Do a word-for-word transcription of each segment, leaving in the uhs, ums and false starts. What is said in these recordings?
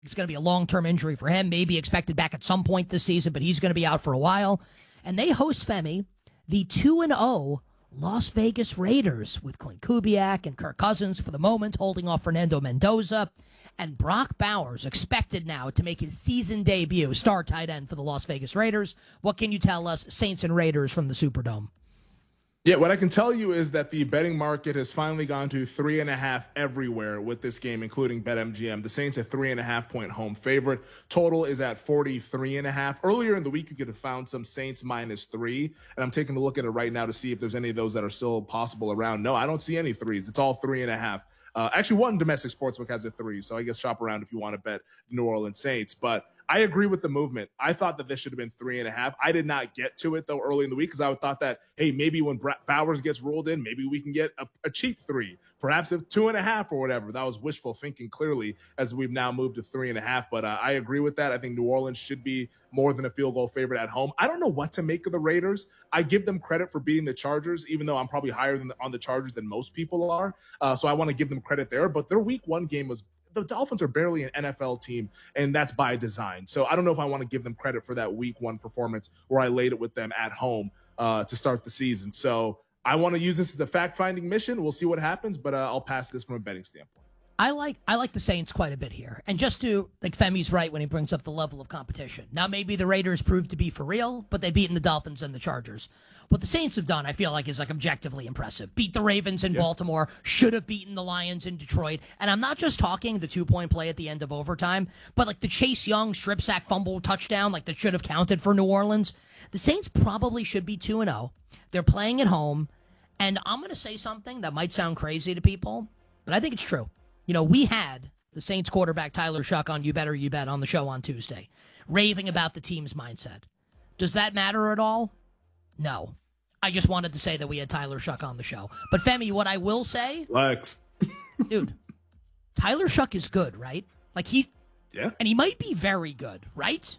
It's going to be a long-term injury for him, maybe expected back at some point this season, but he's going to be out for a while. And they host, Femi, the two and oh Las Vegas Raiders with Clint Kubiak and Kirk Cousins for the moment holding off Fernando Mendoza. And Brock Bowers expected now to make his season debut, star tight end for the Las Vegas Raiders. What can you tell us, Saints and Raiders from the Superdome? Yeah, what I can tell you is that the betting market has finally gone to three and a half everywhere with this game, including BetMGM. The Saints a three and a half point home favorite. Total is at forty-three and a half. Earlier in the week, you could have found some Saints minus three, and I'm taking a look at it right now to see if there's any of those that are still possible around. No, I don't see any threes. It's all three and a half. Uh, actually, one domestic sportsbook has a three, so I guess shop around if you want to bet New Orleans Saints. But I agree with the movement. I thought that this should have been three and a half. I did not get to it, though, early in the week because I thought that, hey, maybe when Bowers gets rolled in, maybe we can get a, a cheap three, perhaps if two and a half or whatever. That was wishful thinking, clearly, as we've now moved to three and a half. But uh, I agree with that. I think New Orleans should be more than a field goal favorite at home. I don't know what to make of the Raiders. I give them credit for beating the Chargers, even though I'm probably higher than the, on the Chargers than most people are. Uh, so I want to give them credit there. But their week one game was the Dolphins are barely an N F L team, and that's by design. So I don't know if I want to give them credit for that week one performance where I laid it with them at home uh, to start the season. So I want to use this as a fact-finding mission. We'll see what happens, but uh, I'll pass this from a betting standpoint. I like I like the Saints quite a bit here. And just to, like, Femi's right when he brings up the level of competition. Now, maybe the Raiders proved to be for real, but they've beaten the Dolphins and the Chargers. What the Saints have done, I feel like, is, like, objectively impressive. Beat the Ravens in yeah. Baltimore, should have beaten the Lions in Detroit. And I'm not just talking the two-point play at the end of overtime, but, like, the Chase Young strip sack fumble touchdown, like, that should have counted for New Orleans. The Saints probably should be two and oh. They're playing at home. And I'm going to say something that might sound crazy to people, but I think it's true. You know, we had the Saints quarterback Tyler Shuck on You Better You Bet on the show on Tuesday, raving about the team's mindset. Does that matter at all? No. I just wanted to say that we had Tyler Shuck on the show. But, Femi, what I will say... Lex. Dude, Tyler Shuck is good, right? Like, he... Yeah. And he might be very good, right?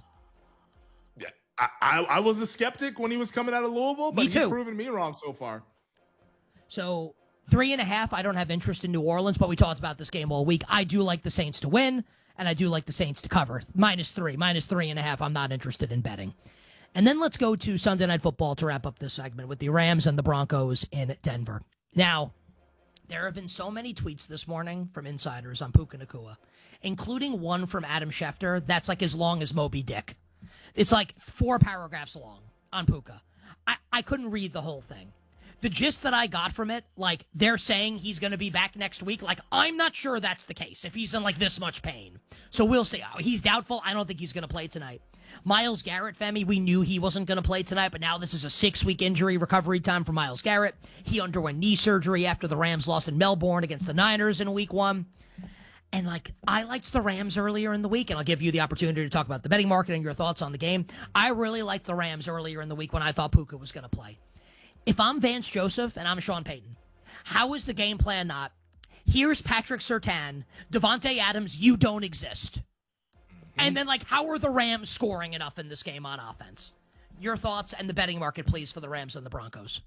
Yeah. I, I, I was a skeptic when he was coming out of Louisville, but me too. He's proven me wrong so far. So... Three and a half, I don't have interest in New Orleans, but we talked about this game all week. I do like the Saints to win, and I do like the Saints to cover. Minus three, minus three and a half, I'm not interested in betting. And then let's go to Sunday Night Football to wrap up this segment with the Rams and the Broncos in Denver. Now, there have been so many tweets this morning from insiders on Puka Nacua, including one from Adam Schefter that's like as long as Moby Dick. It's like four paragraphs long on Puka. I, I couldn't read the whole thing. The gist that I got from it, like, they're saying he's going to be back next week. Like, I'm not sure that's the case if he's in, like, this much pain. So we'll see. He's doubtful. I don't think he's going to play tonight. Myles Garrett, Femi, we knew he wasn't going to play tonight, but now this is a six-week injury recovery time for Myles Garrett. He underwent knee surgery after the Rams lost in Melbourne against the Niners in week one. And, like, I liked the Rams earlier in the week, and I'll give you the opportunity to talk about the betting market and your thoughts on the game. I really liked the Rams earlier in the week when I thought Puka was going to play. If I'm Vance Joseph and I'm Sean Payton, how is the game plan not, here's Patrick Surtain, Devontae Adams, you don't exist. Mm-hmm. And then, like, how are the Rams scoring enough in this game on offense? Your thoughts and the betting market, please, for the Rams and the Broncos.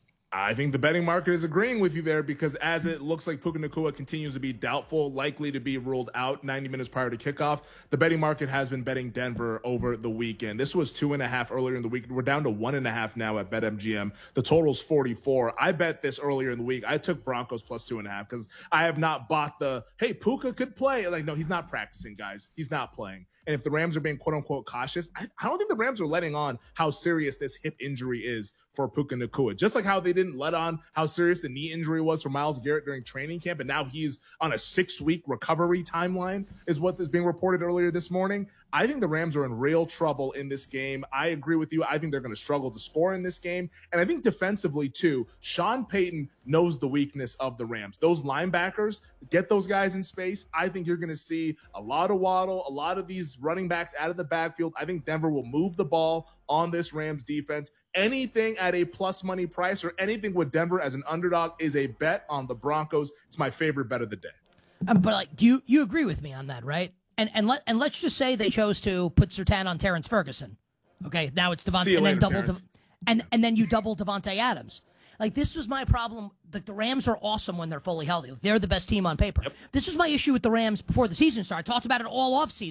I think the betting market is agreeing with you there because as it looks like Puka Nacua continues to be doubtful, likely to be ruled out ninety minutes prior to kickoff, the betting market has been betting Denver over the weekend. This was two and a half earlier in the week. We're down to one and a half now at BetMGM. The total's forty-four. I bet this earlier in the week. I took Broncos plus two and a half because I have not bought the, hey, Puka could play. Like, no, he's not practicing, guys. He's not playing. And if the Rams are being quote-unquote cautious, I, I don't think the Rams are letting on how serious this hip injury is for Puka Nacua. Just like how they didn't let on how serious the knee injury was for Myles Garrett during training camp, and now he's on a six-week recovery timeline is what is being reported earlier this morning. I think the Rams are in real trouble in this game. I agree with you. I think they're going to struggle to score in this game. And I think defensively, too, Sean Payton knows the weakness of the Rams. Those linebackers, get those guys in space. I think you're going to see a lot of Waddle, a lot of these running backs out of the backfield. I think Denver will move the ball on this Rams defense. Anything at a plus money price or anything with Denver as an underdog is a bet on the Broncos. It's my favorite bet of the day. Um, but like, do you, you agree with me on that, right? And and let and let's just say they chose to put Surtain on Terrence Ferguson. Okay, now it's Devontae, and later, then double, De- and and then you double Devontae Adams. Like, this was my problem. Like, the Rams are awesome when they're fully healthy. They're the best team on paper. Yep. This was my issue with the Rams before the season started. I talked about it all offseason.